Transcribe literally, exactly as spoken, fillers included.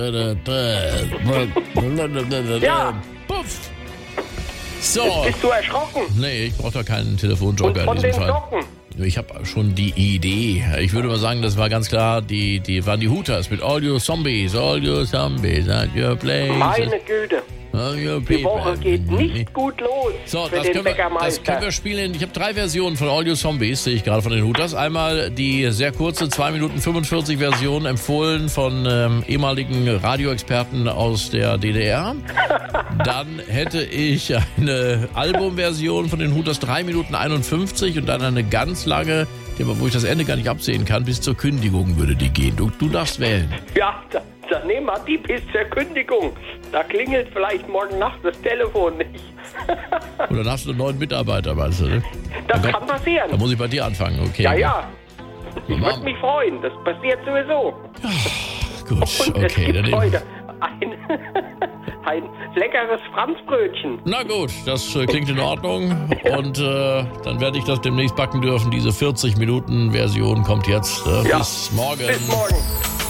Ja. Puff. So. Bist du erschrocken? Nee, ich brauche da keinen Telefonjoker Und von in diesem den Fall. Socken? Ich habe schon die Idee. Ich würde mal sagen, das war ganz klar, die, die waren die Hooters mit All You Zombies, All You Zombies at your place. Meine Güte. Die Woche geht nicht gut los So, für das den können, wir, das Bäckermeister. können wir spielen. Ich habe drei Versionen von All You Zombies, sehe ich gerade von den Hooters. Einmal die sehr kurze zwei Minuten fünfundvierzig Version, empfohlen von ähm, ehemaligen Radioexperten aus der D D R. Dann hätte ich eine Albumversion von den Hooters drei Minuten einundfünfzig und dann eine ganz lange, wo ich das Ende gar nicht absehen kann, bis zur Kündigung würde die gehen. Du, du darfst wählen. Ja, da, dann nehmen wir die bis zur Kündigung. Da klingelt vielleicht morgen Nacht das Telefon nicht. Und dann hast du einen neuen Mitarbeiter, meinst du, ne? Das dann kann passieren. Dann muss ich bei dir anfangen, okay. Ja, ja. Ich würde mich freuen. Das passiert sowieso. Gut, Und okay. es gibt Dann heute ein, ein leckeres Franzbrötchen. Na gut, das äh, klingt in Ordnung. Und äh, dann werde ich das demnächst backen dürfen. Diese vierzig Minuten Version kommt jetzt. Äh, Ja. Bis morgen. Bis morgen.